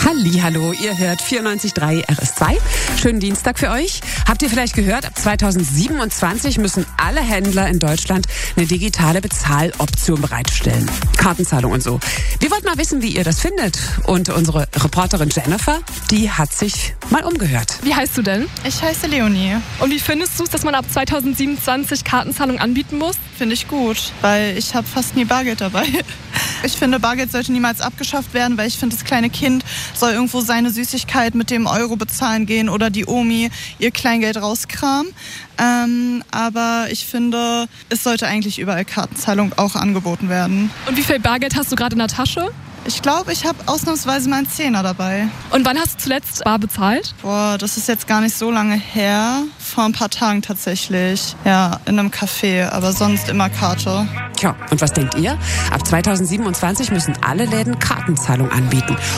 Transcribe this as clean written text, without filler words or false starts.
Hallihallo, ihr hört 94.3 RS2. Schönen Dienstag für euch. Habt ihr vielleicht gehört, ab 2027 müssen alle Händler in Deutschland eine digitale Bezahloption bereitstellen. Kartenzahlung und so. Wir wollten mal wissen, wie ihr das findet. Und unsere Reporterin Jennifer, die hat sich mal umgehört. Wie heißt du denn? Ich heiße Leonie. Und wie findest du es, dass man ab 2027 Kartenzahlung anbieten muss? Finde ich gut, weil ich habe fast nie Bargeld dabei. Ich finde, Bargeld sollte niemals abgeschafft werden, weil ich finde, das kleine Kind soll irgendwo seine Süßigkeit mit dem Euro bezahlen gehen oder die Omi ihr Kleingeld rauskramen. Aber ich finde, es sollte eigentlich überall Kartenzahlung auch angeboten werden. Und wie viel Bargeld hast du gerade in der Tasche? Ich glaube, ich habe ausnahmsweise mal einen Zehner dabei. Und wann hast du zuletzt bar bezahlt? Boah, das ist jetzt gar nicht so lange her. Vor ein paar Tagen tatsächlich. Ja, in einem Café, aber sonst immer Karte. Tja, und was denkt ihr? Ab 2027 müssen alle Läden Kartenzahlung anbieten.